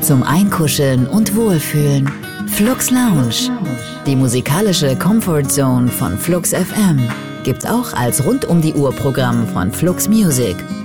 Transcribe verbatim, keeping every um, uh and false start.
zum Einkuscheln und Wohlfühlen. Flux Lounge, die musikalische Comfort Zone von Flux F M, gibt's auch als Rund-um-die-Uhr-Programm von Flux Music.